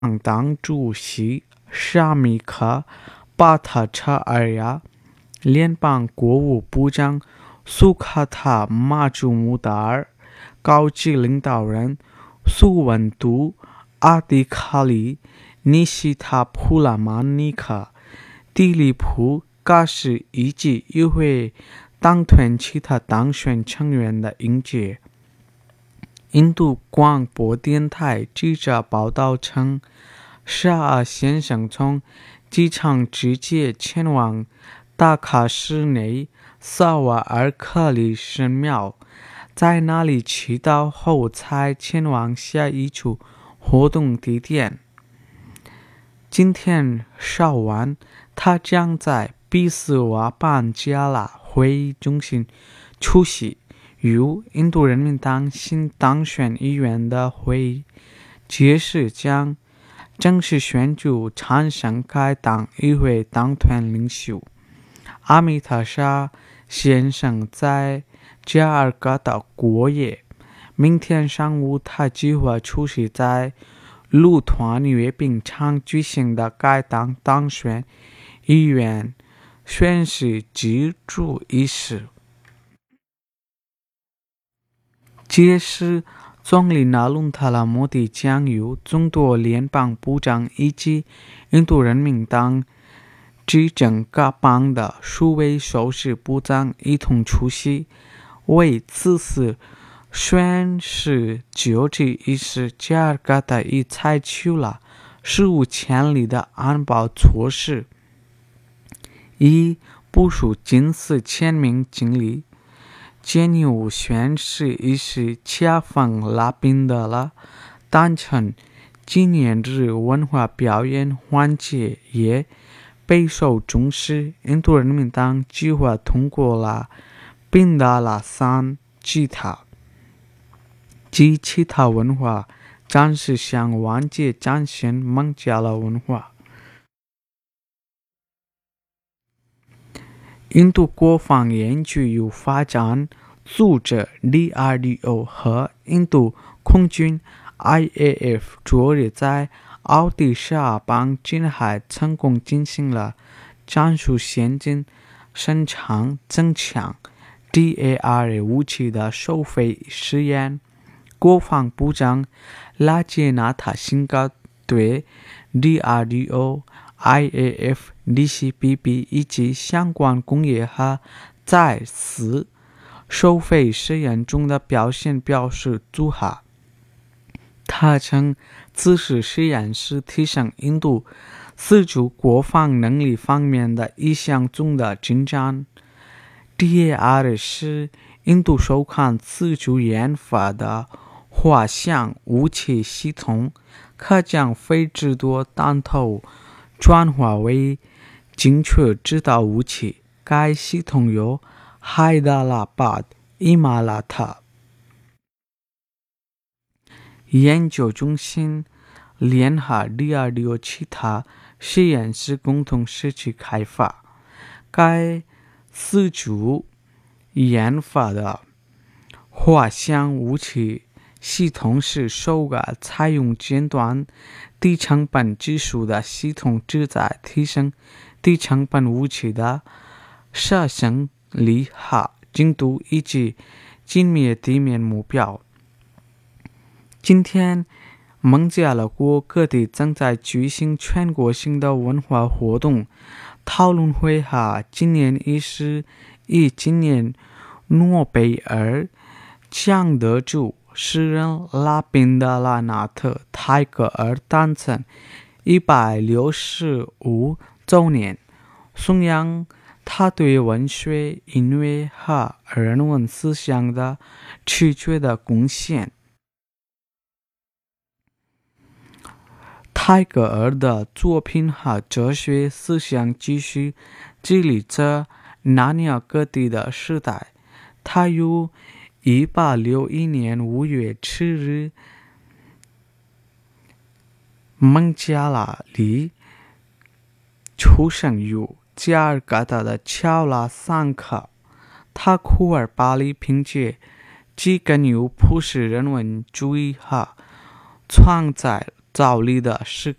党主席沙米克·巴塔查尔亚、联邦国务部长苏卡塔·马祖穆达尔、高级领导人苏文都、阿迪卡里、尼西塔·普拉曼尼克、迪利普·嘎什以及议会党团其他当选成员的迎接。印度广播电台记者报道称，沙尔先生从机场直接前往达卡市内萨瓦尔克里神庙，在那里祈祷后才前往下一处活动地点。今天稍晚，他将在比斯瓦班加拉会议中心出席由印度人民党新当选议员的会议，届时将正式宣布产生该党议会党团领袖。阿米塔沙先生在加尔各答过夜，明天上午他计划出席在路团阅兵场举行的该党当选议员宣誓祭祖仪式。届时，总理纳伦塔拉莫迪将由众多联邦部长以及印度人民党执政各邦的数位首席部长一同出席，为此次宣誓就职仪式，加尔各答已采取了史无前例的安保措施，以部署近4000名警力。鉴于宣誓仪式恰逢拉宾德拉诞辰纪念日，文化表演环节也备受重视。印度人民党计划通过了宾达拉桑吉他及其他文化展示，向外界展现孟加拉文化。印度国防研究与发展组织 DRDO 和印度空军 IAF 昨日在奥迪沙邦近海成功进行了战术先进生产增强 DARA 武器的收费试验。国防部长拉杰纳塔辛格对 DRDO、IAF、DCBB 以及相关工业和在此收费试验中的表现表示祝贺。他称，此次试验是提升印度自主国防能力方面的一项重大进展。DARA 是印度首款自主研发的滑翔武器系统，可将非制导弹头转化为精确制导武器。该系统由海达拉巴伊马拉塔研究中心联合DRDO其他实验室共同设计开发。该自主研发的滑翔武器系统是首个采用尖端低成本技术的系统，旨在提升低成本武器的射程力和精度以及歼灭地面目标。今天，孟加拉国各地正在举行全国性的文化活动、讨论会和纪念仪式，以纪念诺贝尔奖得主诗人拉宾德拉纳特·泰戈尔诞辰165周年，颂扬他对文学、音乐和人文思想的卓绝的贡献。泰戈尔的作品和哲学思想继续激励着南亚各地的时代。他于1861年5月7日孟加拉里出生于加尔各答的乔拉桑克。他酷儿巴黎凭借植根于普世人文主义和创造照例的是